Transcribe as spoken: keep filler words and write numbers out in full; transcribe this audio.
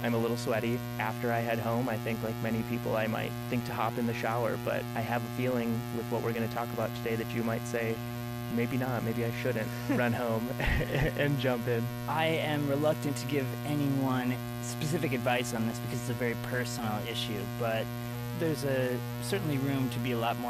I'm a little sweaty. After I head home, I think like many people, I might think to hop in the shower, but I have a feeling with what we're going to talk about today that you might say, maybe not, maybe I shouldn't run home and jump in. I am reluctant to give anyone specific advice on this because it's a very personal issue, but there's a certainly room to be a lot more